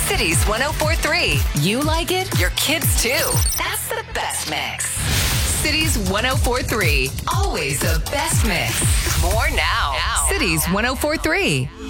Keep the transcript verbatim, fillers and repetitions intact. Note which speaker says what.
Speaker 1: Cities one oh four three. You like it, your kids too. That's the best mix. Cities one oh four three. Always the best mix. More now. now. Cities one oh four three.